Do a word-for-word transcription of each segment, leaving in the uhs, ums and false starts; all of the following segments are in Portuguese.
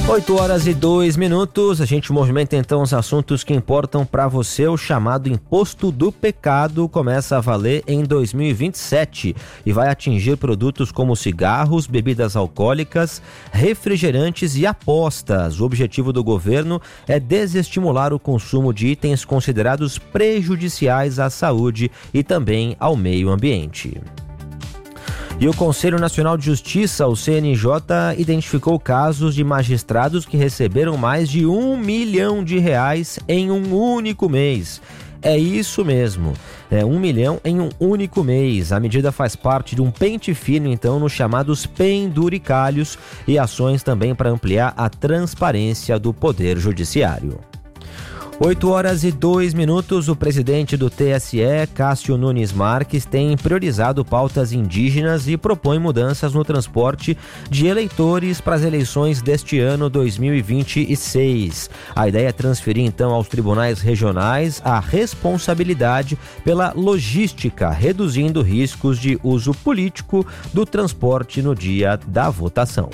oito horas e dois minutos, a gente movimenta então os assuntos que importam para você. O chamado Imposto do Pecado começa a valer em dois mil e vinte e sete e vai atingir produtos como cigarros, bebidas alcoólicas, refrigerantes e apostas. O objetivo do governo é desestimular o consumo de itens considerados prejudiciais à saúde e também ao meio ambiente. E o Conselho Nacional de Justiça, o C N J, identificou casos de magistrados que receberam mais de um milhão de reais em um único mês. É isso mesmo, é um milhão em um único mês. A medida faz parte de um pente fino, então, nos chamados penduricalhos e ações também para ampliar a transparência do Poder Judiciário. oito horas e dois minutos, o presidente do T S E, Cássio Nunes Marques, tem priorizado pautas indígenas e propõe mudanças no transporte de eleitores para as eleições deste ano dois mil e vinte e seis. A ideia é transferir então aos tribunais regionais a responsabilidade pela logística, reduzindo riscos de uso político do transporte no dia da votação.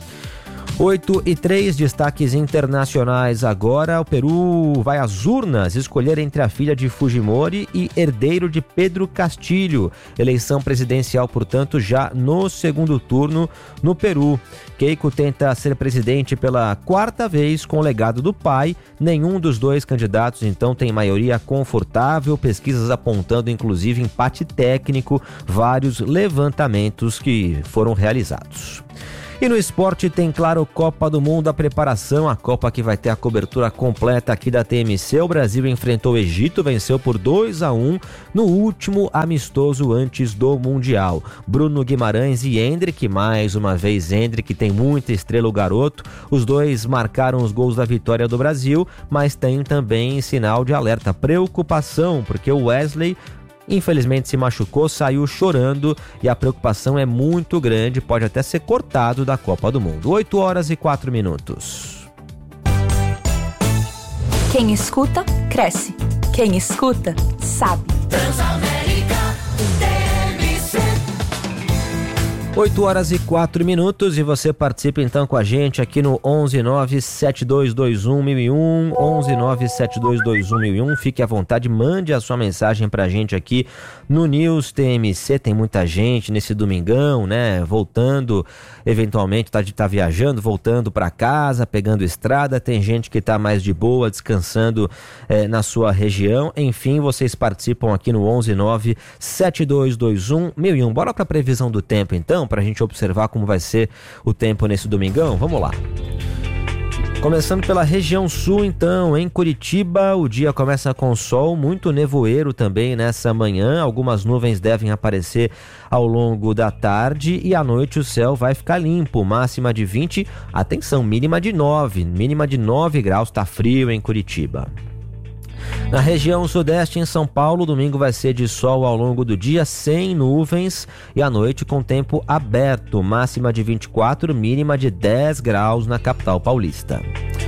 oito e três, destaques internacionais agora. O Peru vai às urnas escolher entre a filha de Fujimori e herdeiro de Pedro Castillo. Eleição presidencial, portanto, já no segundo turno no Peru. Keiko tenta ser presidente pela quarta vez com o legado do pai. Nenhum dos dois candidatos, então, tem maioria confortável. Pesquisas apontando, inclusive, empate técnico. Vários levantamentos que foram realizados. E no esporte tem, claro, Copa do Mundo, a preparação, a Copa que vai ter a cobertura completa aqui da T M C. O Brasil enfrentou o Egito, venceu por dois a um no último amistoso antes do Mundial. Bruno Guimarães e Endrick, mais uma vez Endrick, tem muita estrela o garoto. Os dois marcaram os gols da vitória do Brasil, mas tem também sinal de alerta, preocupação, porque o Wesley infelizmente se machucou, saiu chorando e a preocupação é muito grande, pode até ser cortado da Copa do Mundo. oito horas e quatro minutos. Quem escuta, cresce. Quem escuta, sabe. Transamérica T M C. oito horas e quatro minutos e você participa então com a gente aqui no onze nove sete dois dois um mil e um, onze nove sete dois dois um mil e um. Fique à vontade, mande a sua mensagem pra gente aqui no News T M C. Tem muita gente nesse domingão, né? Voltando, eventualmente tá, tá viajando, voltando pra casa, pegando estrada. Tem gente que tá mais de boa, descansando eh, na sua região. Enfim, vocês participam aqui no onze nove sete dois dois um mil e um. Bora pra previsão do tempo então, para a gente observar como vai ser o tempo nesse domingão? Vamos lá. Começando pela região sul, então, em Curitiba, o dia começa com sol, muito nevoeiro também nessa manhã. Algumas nuvens devem aparecer ao longo da tarde e à noite o céu vai ficar limpo, máxima de vinte, atenção, mínima de nove, mínima de nove graus, tá frio em Curitiba. Na região sudeste, em São Paulo, domingo vai ser de sol ao longo do dia, sem nuvens, e à noite com tempo aberto, máxima de vinte e quatro, mínima de dez graus na capital paulista.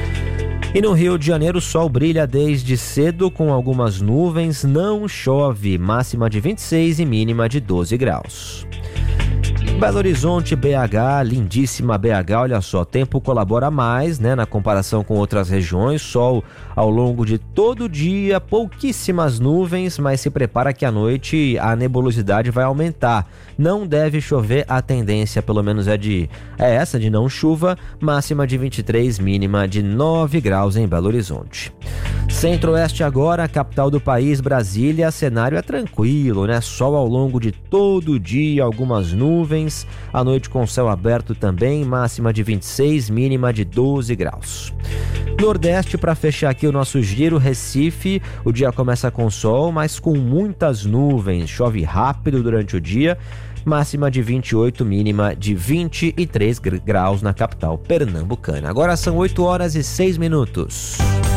E no Rio de Janeiro, o sol brilha desde cedo com algumas nuvens, não chove, máxima de vinte e seis e mínima de doze graus. Belo Horizonte, B H, lindíssima B H, olha só, tempo colabora mais, né, na comparação com outras regiões, sol ao longo de todo o dia, pouquíssimas nuvens, mas se prepara que à noite a nebulosidade vai aumentar. Não deve chover, a tendência pelo menos é, de, é essa, de não chuva, máxima de vinte e três, mínima de nove graus em Belo Horizonte. Centro-Oeste agora, capital do país, Brasília, cenário é tranquilo, né? Sol ao longo de todo o dia, algumas nuvens, à noite com céu aberto também, máxima de vinte e seis, mínima de doze graus. Nordeste, para fechar aqui o nosso giro, Recife, o dia começa com sol, mas com muitas nuvens, chove rápido durante o dia, máxima de vinte e oito, mínima de vinte e três graus na capital pernambucana. Agora são oito horas e seis minutos.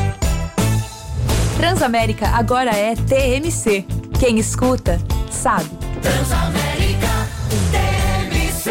Transamérica agora é T M C. Quem escuta, sabe. Transamérica T M C.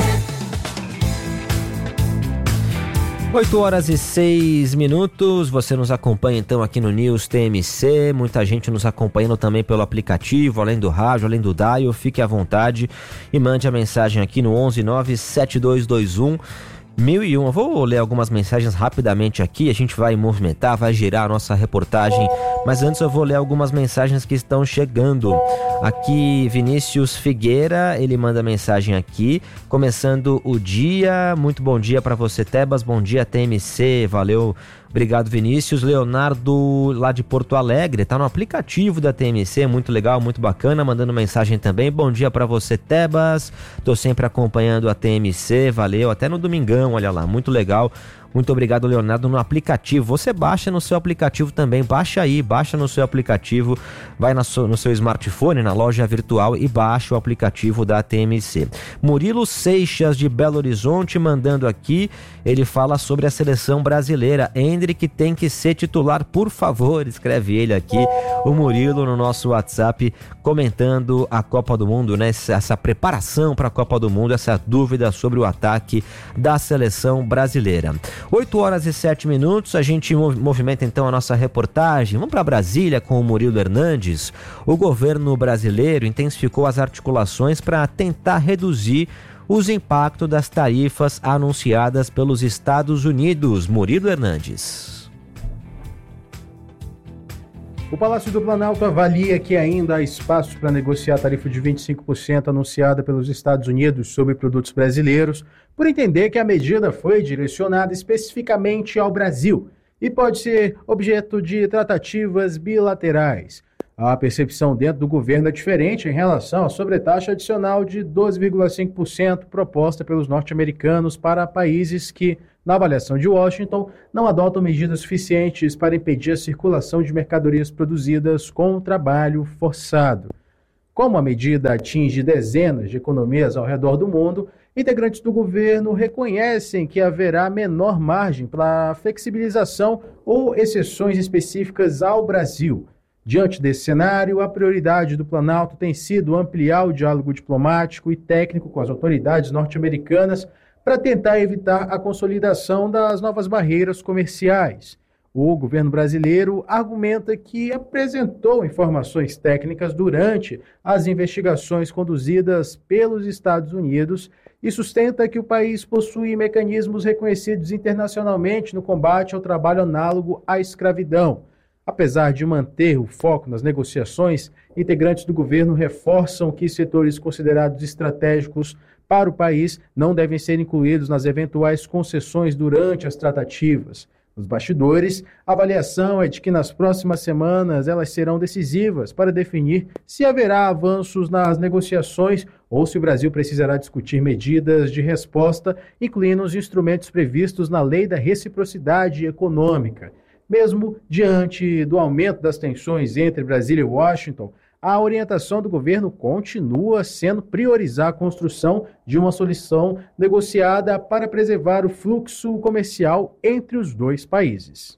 oito horas e seis minutos, você nos acompanha então aqui no News T M C, muita gente nos acompanhando também pelo aplicativo, além do rádio, além do dial. Fique à vontade e mande a mensagem aqui no onze nove sete dois dois um mil e um. Eu vou ler algumas mensagens rapidamente aqui, a gente vai movimentar, vai girar a nossa reportagem, mas antes eu vou ler algumas mensagens que estão chegando. Aqui, Vinícius Figueira, ele manda mensagem aqui, começando o dia, muito bom dia para você, Tebas, bom dia, T M C, valeu. Obrigado, Vinícius. Leonardo, lá de Porto Alegre, tá no aplicativo da T M C, muito legal, muito bacana, mandando mensagem também. Bom dia pra você, Tebas. Tô sempre acompanhando a T M C, valeu, até no domingão, olha lá, muito legal. Muito obrigado, Leonardo, no aplicativo. Você baixa no seu aplicativo também, baixa aí, baixa no seu aplicativo, vai no seu, no seu smartphone, na loja virtual e baixa o aplicativo da T M C. Murilo Seixas, de Belo Horizonte, mandando aqui, ele fala sobre a seleção brasileira. Hendrick tem que ser titular, por favor, escreve ele aqui, o Murilo no nosso WhatsApp, comentando a Copa do Mundo, né? Essa, essa preparação para a Copa do Mundo, essa dúvida sobre o ataque da seleção brasileira. oito horas e sete minutos, a gente movimenta então a nossa reportagem. Vamos para Brasília com o Murilo Hernandes. O governo brasileiro intensificou as articulações para tentar reduzir os impactos das tarifas anunciadas pelos Estados Unidos. Murilo Hernandes. O Palácio do Planalto avalia que ainda há espaços para negociar a tarifa de vinte e cinco por cento anunciada pelos Estados Unidos sobre produtos brasileiros, por entender que a medida foi direcionada especificamente ao Brasil e pode ser objeto de tratativas bilaterais. A percepção dentro do governo é diferente em relação à sobretaxa adicional de doze vírgula cinco por cento proposta pelos norte-americanos para países que, na avaliação de Washington, não adotam medidas suficientes para impedir a circulação de mercadorias produzidas com trabalho forçado. Como a medida atinge dezenas de economias ao redor do mundo, integrantes do governo reconhecem que haverá menor margem para flexibilização ou exceções específicas ao Brasil. Diante desse cenário, a prioridade do Planalto tem sido ampliar o diálogo diplomático e técnico com as autoridades norte-americanas para tentar evitar a consolidação das novas barreiras comerciais. O governo brasileiro argumenta que apresentou informações técnicas durante as investigações conduzidas pelos Estados Unidos e sustenta que o país possui mecanismos reconhecidos internacionalmente no combate ao trabalho análogo à escravidão. Apesar de manter o foco nas negociações, integrantes do governo reforçam que setores considerados estratégicos para o país não devem ser incluídos nas eventuais concessões durante as tratativas. Nos bastidores, a avaliação é de que nas próximas semanas elas serão decisivas para definir se haverá avanços nas negociações ou se o Brasil precisará discutir medidas de resposta, incluindo os instrumentos previstos na Lei da Reciprocidade Econômica. Mesmo diante do aumento das tensões entre Brasília e Washington, a orientação do governo continua sendo priorizar a construção de uma solução negociada para preservar o fluxo comercial entre os dois países.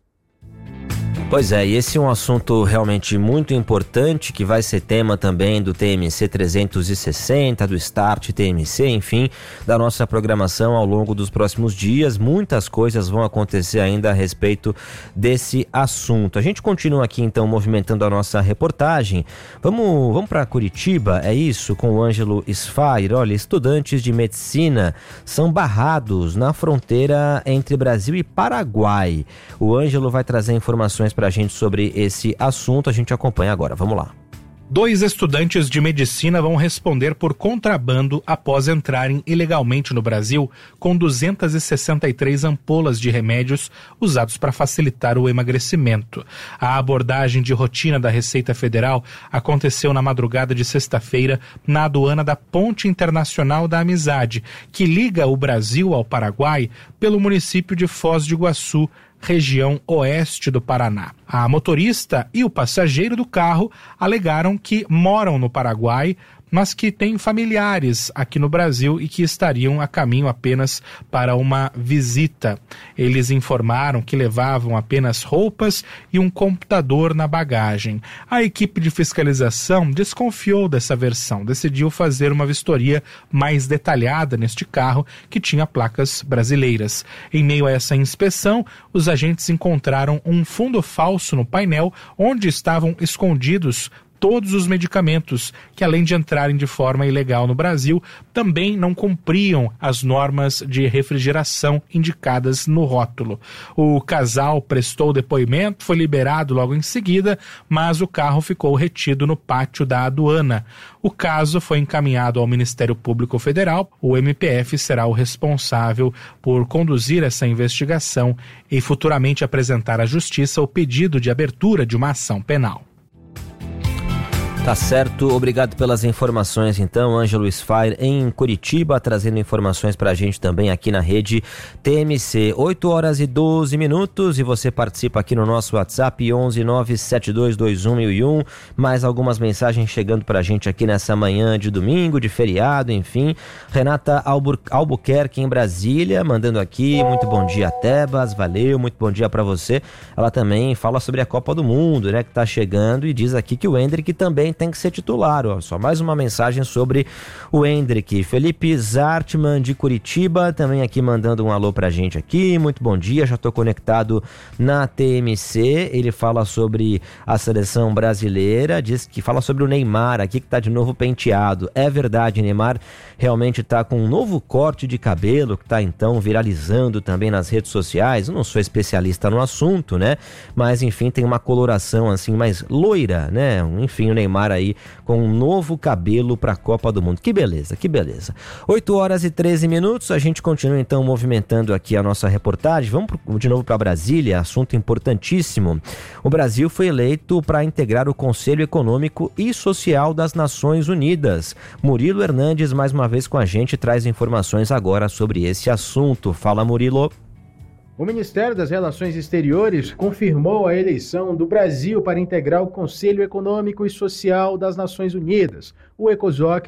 Pois é, e esse é um assunto realmente muito importante que vai ser tema também do T M C trezentos e sessenta, do Start T M C, enfim, da nossa programação ao longo dos próximos dias. Muitas coisas vão acontecer ainda a respeito desse assunto. A gente continua aqui então movimentando a nossa reportagem. Vamos, vamos para Curitiba, é isso, com o Ângelo Sfair. Olha, estudantes de medicina são barrados na fronteira entre Brasil e Paraguai. O Ângelo vai trazer informações para a gente sobre esse assunto, a gente acompanha agora, vamos lá. Dois estudantes de medicina vão responder por contrabando após entrarem ilegalmente no Brasil com duzentas e sessenta e três ampolas de remédios usados para facilitar o emagrecimento. A abordagem de rotina da Receita Federal aconteceu na madrugada de sexta-feira na aduana da Ponte Internacional da Amizade, que liga o Brasil ao Paraguai pelo município de Foz do Iguaçu, região oeste do Paraná. A motorista e o passageiro do carro alegaram que moram no Paraguai, mas que têm familiares aqui no Brasil e que estariam a caminho apenas para uma visita. Eles informaram que levavam apenas roupas e um computador na bagagem. A equipe de fiscalização desconfiou dessa versão, decidiu fazer uma vistoria mais detalhada neste carro que tinha placas brasileiras. Em meio a essa inspeção, os agentes encontraram um fundo falso no painel onde estavam escondidos todos os medicamentos, que além de entrarem de forma ilegal no Brasil, também não cumpriam as normas de refrigeração indicadas no rótulo. O casal prestou depoimento, foi liberado logo em seguida, mas o carro ficou retido no pátio da aduana. O caso foi encaminhado ao Ministério Público Federal. O M P F será o responsável por conduzir essa investigação e futuramente apresentar à Justiça o pedido de abertura de uma ação penal. Tá certo, obrigado pelas informações então, Ângelo Sfair em Curitiba, trazendo informações pra gente também aqui na rede T M C. oito horas e doze minutos e você participa aqui no nosso WhatsApp onze nove sete dois dois um mil e um, mais algumas mensagens chegando pra gente aqui nessa manhã de domingo, de feriado, enfim. Renata Albu- Albuquerque em Brasília, mandando aqui, muito bom dia Tebas, valeu, muito bom dia pra você. Ela também fala sobre a Copa do Mundo, né, que tá chegando e diz aqui que o Endrick também tem que ser titular, ó. Só mais uma mensagem sobre o Endrick. Felipe Zartman de Curitiba também aqui mandando um alô pra gente aqui, muito bom dia, já tô conectado na T M C. Ele fala sobre a seleção brasileira, diz que fala sobre o Neymar aqui, que tá de novo penteado. É verdade, Neymar realmente tá com um novo corte de cabelo que tá então viralizando também nas redes sociais. Eu não sou especialista no assunto, né, mas enfim, tem uma coloração assim mais loira, né, enfim, o Neymar aí com um novo cabelo para a Copa do Mundo. Que beleza, que beleza. oito horas e treze minutos, a gente continua então movimentando aqui a nossa reportagem. Vamos pro, de novo para Brasília, assunto importantíssimo. O Brasil foi eleito para integrar o Conselho Econômico e Social das Nações Unidas. Murilo Hernandes, mais uma vez com a gente, traz informações agora sobre esse assunto. Fala, Murilo. O Ministério das Relações Exteriores confirmou a eleição do Brasil para integrar o Conselho Econômico e Social das Nações Unidas, o ECOSOC,